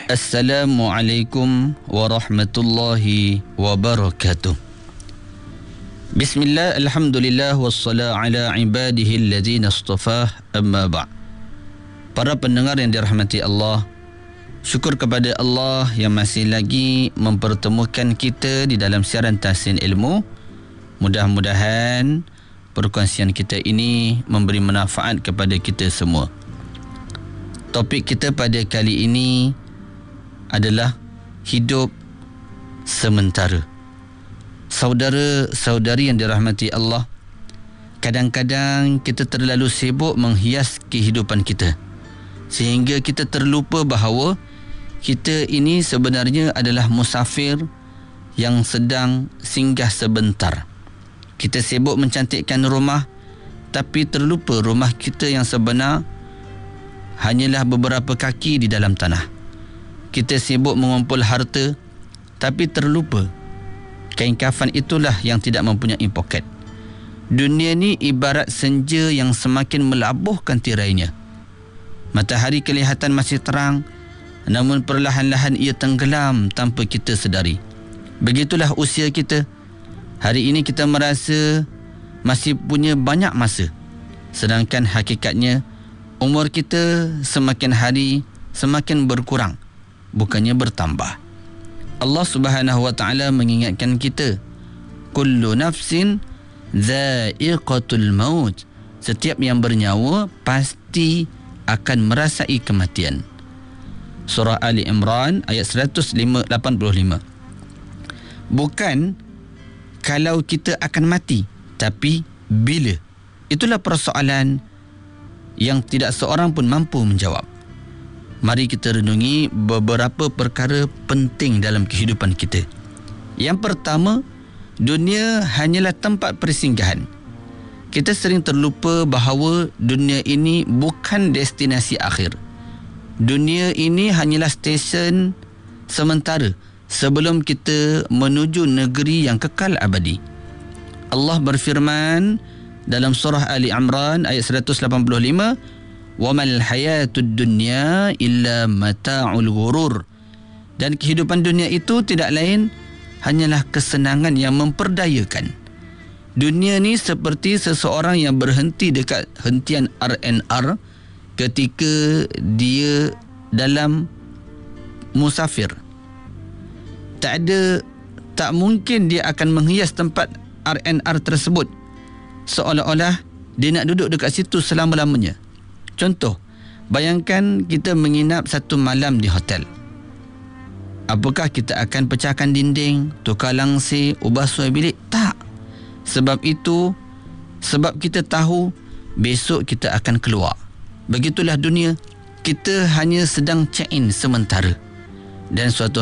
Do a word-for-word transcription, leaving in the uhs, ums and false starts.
Assalamualaikum warahmatullahi wabarakatuh. Bismillah, alhamdulillah, wassalam ala ibadihi alladzina astafah, amma ba'. Para pendengar yang dirahmati Allah, syukur kepada Allah yang masih lagi mempertemukan kita di dalam siaran Tahsin Ilmu. Mudah-mudahan perkongsian kita ini memberi manfaat kepada kita semua. Topik kita pada kali ini adalah hidup sementara. Saudara-saudari yang dirahmati Allah, kadang-kadang kita terlalu sibuk menghias kehidupan kita sehingga kita terlupa bahawa kita ini sebenarnya adalah musafir yang sedang singgah sebentar. Kita sibuk mencantikkan rumah, tapi terlupa rumah kita yang sebenar hanyalah beberapa kaki di dalam tanah. Kita sibuk mengumpul harta, tapi terlupa kain kafan itulah yang tidak mempunyai poket. Dunia ni ibarat senja yang semakin melabuhkan tirainya. Matahari kelihatan masih terang, namun perlahan-lahan ia tenggelam tanpa kita sedari. Begitulah usia kita. Hari ini kita merasa masih punya banyak masa, sedangkan hakikatnya umur kita semakin hari semakin berkurang, bukannya bertambah. Allah Subhanahu wa taala mengingatkan kita, kullu nafsin dha'iqatul maut. Setiap yang bernyawa pasti akan merasai kematian. Surah Ali Imran ayat seratus lapan puluh lima. Bukan kalau kita akan mati, tapi bila. Itulah persoalan yang tidak seorang pun mampu menjawab. Mari kita renungi beberapa perkara penting dalam kehidupan kita. Yang pertama, dunia hanyalah tempat persinggahan. Kita sering terlupa bahawa dunia ini bukan destinasi akhir. Dunia ini hanyalah stesen sementara sebelum kita menuju negeri yang kekal abadi. Allah berfirman dalam surah Ali Imran ayat seratus lapan puluh lima, وَمَا الْحَيَاةُ الدُّنْيَا إِلَّا مَتَاعُ الْغُرُورِ. Dan kehidupan dunia itu tidak lain hanyalah kesenangan yang memperdayakan. Dunia ni seperti seseorang yang berhenti dekat hentian R and R ketika dia dalam musafir. Tak ada, tak mungkin dia akan menghias tempat R and R tersebut seolah-olah dia nak duduk dekat situ selama-lamanya. Contoh, bayangkan kita menginap satu malam di hotel. Apakah kita akan pecahkan dinding, tukar langsir, ubah suai bilik? Tak. Sebab itu, sebab kita tahu besok kita akan keluar. Begitulah dunia. Kita hanya sedang check-in sementara. Dan suatu